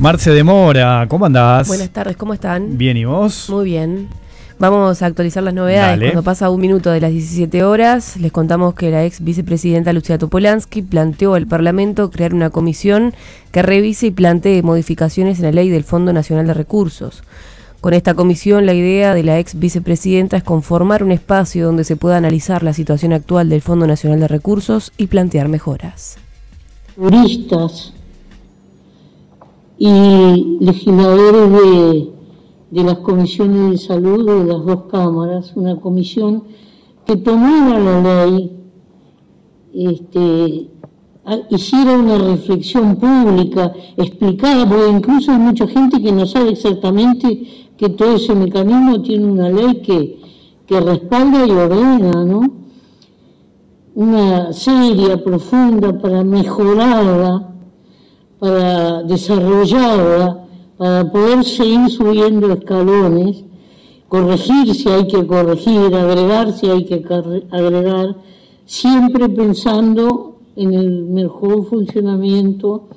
Marce de Mora, ¿cómo andás? Buenas tardes, ¿cómo están? Bien, ¿y vos? Muy bien. Vamos a actualizar las novedades. Dale. Cuando pasa un minuto de las 17 horas, les contamos que la ex vicepresidenta Lucía Topolansky planteó al Parlamento crear una comisión que revise y plantee modificaciones en la ley del Fondo Nacional de Recursos. Con esta comisión, la idea de la ex vicepresidenta es conformar un espacio donde se pueda analizar la situación actual del Fondo Nacional de Recursos y plantear mejoras. Juristas y legisladores de las comisiones de salud de las dos cámaras, una comisión que tomara la ley, hiciera una reflexión pública, explicara, porque incluso hay mucha gente que no sabe exactamente que todo ese mecanismo tiene una ley que respalda y ordena, ¿no? Una seria, profunda, para mejorarla, para desarrollarla, para poder seguir subiendo escalones, corregir si hay que corregir, agregar si hay que agregar, siempre pensando en el mejor funcionamiento